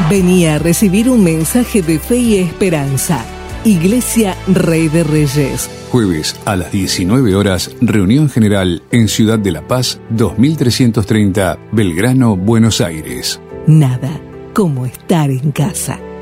Venía a recibir un mensaje de fe y esperanza. Iglesia Rey de Reyes. Jueves a las 19 horas, reunión general en Ciudad de la Paz, 2330, Belgrano, Buenos Aires. Nada como estar en casa.